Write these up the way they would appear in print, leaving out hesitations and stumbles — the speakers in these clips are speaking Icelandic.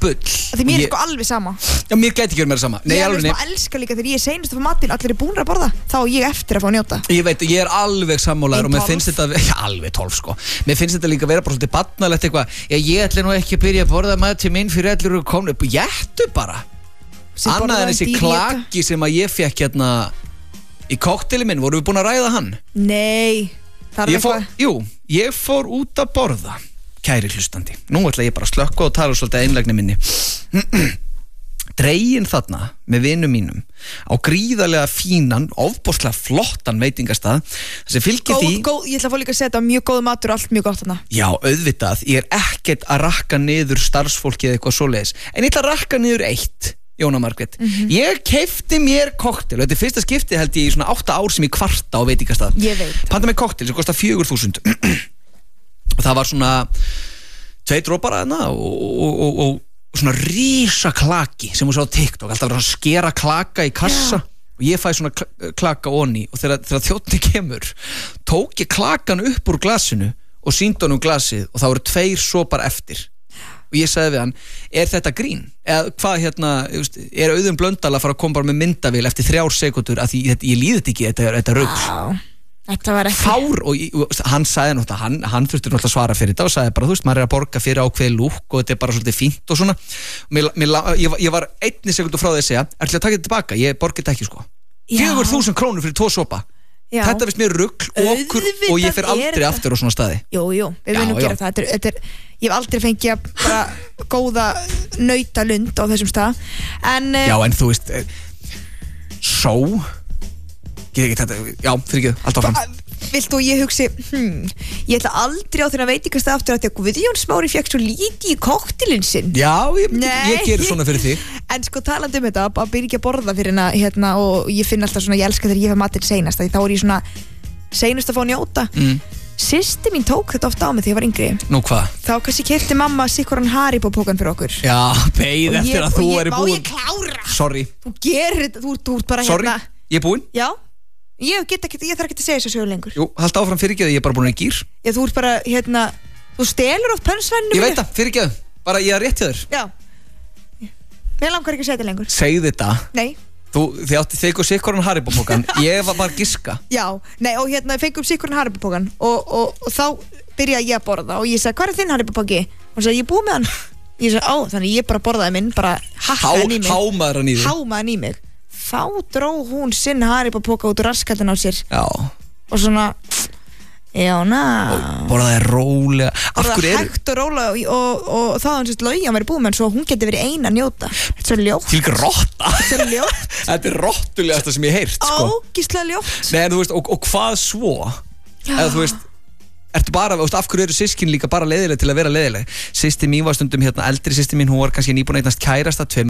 bull. Því mér sko alveg sama. Já, mér gæti ekki verið meira sama. Nei, alveg sko elska líka þegar ég seinast að fá matinn, allir búnir að borða, þá ég eftir að fá að njóta. Ég veit, ég alveg sammálaður og mér finnst þetta, alveg 12 sko. Mér finnst þetta líka vera bara svolítið barnalegt eitthvað. Ég ætla nú ekki að byrja að borða mat til minn fyrir allir og komnu. Jéttu bara. Annað en þessi klaki sem að ég fekk hérna í kokteili minn, vorum við búin að ræða hann? Nei, það er eitthvað. Jú, ég fór út að borða, kæri hlustandi. Nú ætla ég bara að slökkva og tala svolítið einlægni minni. Dregin þarna með vinum mínum á gríðarlega fínan, ofboðslega flottan veitingastað sem fylgir því. Ég ætla að fá líka að segja þetta mjög góð matur og allt mjög gott þarna. Já, auðvitað, ég ekkert að rakka niður starfsfólki eða eitthvað svoleiðis. En ég ætla að rakka niður eitt. Jóna Margrét, ég keypti mér kokteil og þetta fyrsta skipti held ég í svona 8 ár sem ég kvarta á veitingastað. Ég veit. Panta mig kokteil sem kostar 4.000 og það var svona 2 droppar þarna og svona rísa klaki sem hún sá á TikTok, alltaf verið að skera klaka í kassa og ég fæ svona klaka onni og þegar þjónninn kemur tók ég klakan upp úr glasinu og sýndi honum glasið og það voru 2 sopar eftir. Og ég sagði við hann, er þetta grín? Eða hvað hérna, er Auðun Blöndal að fara að koma bara með myndavél eftir 3 sekúndur að ég líði þetta ekki, þetta rugl. Þetta var ekki. Fár, og hann sagði náttúrulega, hann þurfti náttúrulega að svara fyrir þetta og sagði bara, þú veist, maður er að borga fyrir ákveði lúk og þetta er bara svolítið fínt og svona. Ég var 1 sekúndu frá því að segja, ætli að taka þetta tilbaka, ég borgi þetta ekki sko. 4.000 krónur fyrir 2 sopa. Já. Þetta finnst mér rugl og ég fer aldrei aftur á svona staði. Jú, við munum gera það. Ég hef aldrei fengið bara góða nautalund á þessum stað. Já, en þú veist Já, fyrir ekki, allt áfram. Vilt og ég hugsi ég ætla aldrei á þeirra veitingastað aftur að því að Guðjón Smári fekk svo lítið í kokteilinn sinn. Já, ég gerir svona fyrir því. En sko talandi um þetta að byrja ekki að borða fyrir hérna og ég finn alltaf svona, ég elska þegar ég fæ matinn seinast þá er ég svona seinast að fá að njóta. Systir mín tók þetta ofta á mig þegar ég var yngri. Nú hvað? Þá kannski keypti mamma sikkuran Haribo-pókan fyrir okkur. Já, beið eftir að þú eri búin. Má ég klára? Sorry. Þú gerir þetta, þú ert bara Sorry, ég er búin. Já. Ég þarf ekki að segja þessu sögu lengur. Jú, halda áfram fyrirgeðu, ég er bara búin að gýr. Já, þú ert bara, þú stelur oft pönsvæninu. Ég veit það, fyrirgeðu, bara ég er rétt hjá þér. Já. Mér langar ekki að segja þetta lengur. Segðu þetta. Nei. Þið átti þegar sikkuran Haribo-pókan, ég var bara giska. Já, nei, og fengum sikkuran Haribo-pókan og þá byrjaði ég að borða og ég sagði, hvað er þinn Haribo-póki? Og hann sagði, ég er búið með hann. Ég sagði, þannig ég bara borðaði minn, bara hakkaði hann í mig. Þá dró hún sinn Haribo-póka út úr raskatinn á sér. Já. Og svona og borðaði rólega. Borðaði hægt og rólega og þá hann sérst Laujan væri búið með hann svo hún geti verið ein að njóta. Þetta er svo ljótt. Til ekki rotta. Þetta er ljótt. Þetta er rottulegasta sem ég heyrt sko. Ógeðslega ljótt. Nei, en þú veist, og hvað svo? Eða þú veist, ertu bara, af hverju eru systkin líka bara leiðileg til að vera leiðileg? Systir mín var stundum eldri systir mín, hún var kannski nýbúin að eignast kærasta 2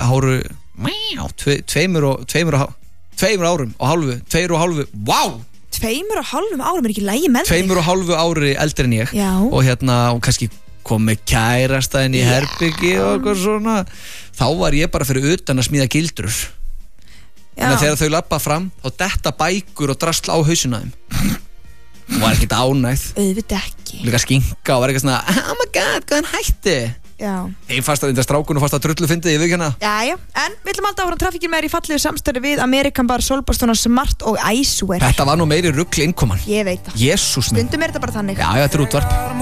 árum, vá! 2,5 árum er ekki lægi með þig. 2,5 ári eldri en ég. Já. Og og kannski kom með kærasta inn í herbyggi og eitthvað svona. Þá var ég bara fyrir utan að smíða gildrur. Þannig að þegar þau labba fram þá detta bækur og drasla á hausina þeim. Hún var ekkert ánægð. Auðvitað ekki. Líka skinka og var eitthvað svona oh my god, hvað hann hætti. Já. Þeim fannst að strákun og fannst að drullu fyndið, ég veit hérna. Já, en við ætlum alltaf áfram trafikkin með í fallegu samstarfi við American Bar, Solbastuna, Smart og Icewear. Þetta var nú meiri rugl innkoman. Ég veit það. Jesús minn. Stundum er þetta bara þannig. Já, þetta er útvarp.